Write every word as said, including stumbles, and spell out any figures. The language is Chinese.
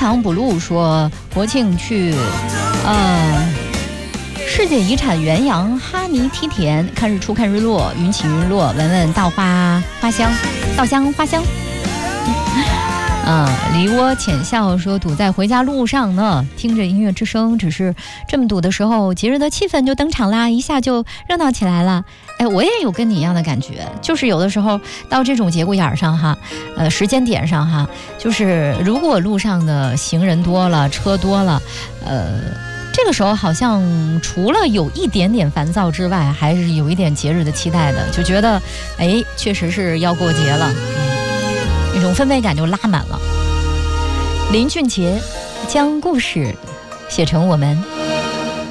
藏补录说国庆去呃世界遗产元阳哈尼梯田看日出看日落，云起云落，闻闻稻花花香，稻香花香。啊，梨涡浅笑说堵在回家路上呢，听着音乐之声，只是这么堵的时候，节日的气氛就登场啦，一下就热闹起来了。哎，我也有跟你一样的感觉，就是有的时候到这种节骨眼上哈，呃，时间点上哈，就是如果路上的行人多了，车多了，呃。这个时候好像除了有一点点烦躁之外，还是有一点节日的期待的，就觉得哎，确实是要过节了，嗯，那种氛围感就拉满了。林俊杰将故事写成我们。